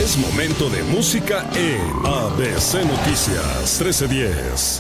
Es momento de música en ABC Noticias 1310.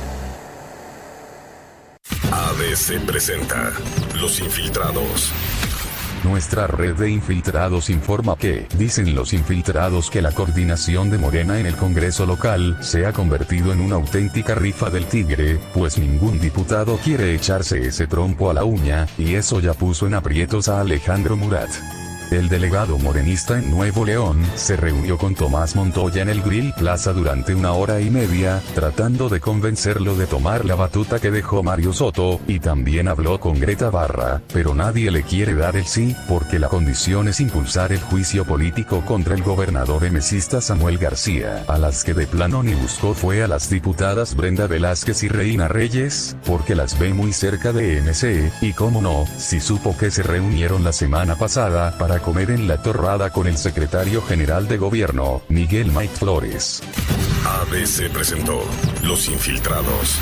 ABC presenta Los Infiltrados. Nuestra red de infiltrados informa que, dicen los infiltrados, que la coordinación de Morena en el Congreso local se ha convertido en una auténtica rifa del tigre, pues ningún diputado quiere echarse ese trompo a la uña, y eso ya puso en aprietos a Alejandro Murat. El delegado morenista en Nuevo León se reunió con Tomás Montoya en el Grill Plaza durante 1 hora y media, tratando de convencerlo de tomar la batuta que dejó Mario Soto, y también habló con Greta Barra, pero nadie le quiere dar el sí, porque la condición es impulsar el juicio político contra el gobernador emesista Samuel García. A las que de plano ni buscó fue a las diputadas Brenda Velázquez y Reina Reyes, porque las ve muy cerca de MC, y cómo no, si supo que se reunieron la semana pasada para comer en La Torrada con el secretario general de gobierno, Miguel Mike Flores. ABC presentó Los Infiltrados.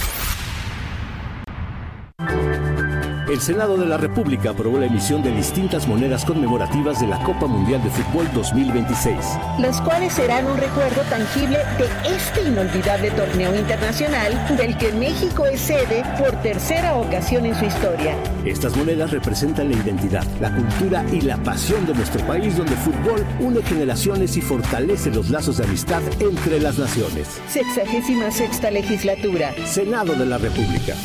El Senado de la República aprobó la emisión de distintas monedas conmemorativas de la Copa Mundial de Fútbol 2026. Los cuales serán un recuerdo tangible de este inolvidable torneo internacional del que México es sede por tercera ocasión en su historia. Estas monedas representan la identidad, la cultura y la pasión de nuestro país, donde el fútbol une generaciones y fortalece los lazos de amistad entre las naciones. 66ª legislatura. Senado de la República.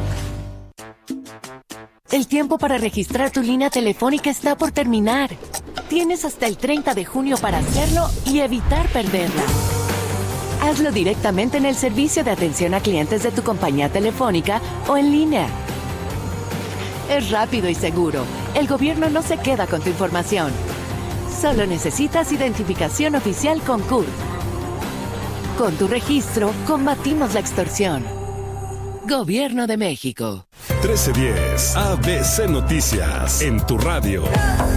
El tiempo para registrar tu línea telefónica está por terminar. Tienes hasta el 30 de junio para hacerlo y evitar perderla. Hazlo directamente en el servicio de atención a clientes de tu compañía telefónica o en línea. Es rápido y seguro. El gobierno no se queda con tu información. Solo necesitas identificación oficial con CURP. Con tu registro, combatimos la extorsión. Gobierno de México. 1310 ABC Noticias en tu radio.